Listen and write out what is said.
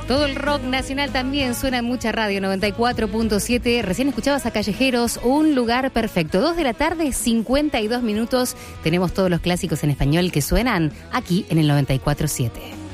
Todo el rock nacional también suena en mucha radio, 94.7. Recién escuchabas a Callejeros, Un Lugar Perfecto. 2 de la tarde, 52 minutos. Tenemos todos los clásicos en español que suenan aquí en el 94.7.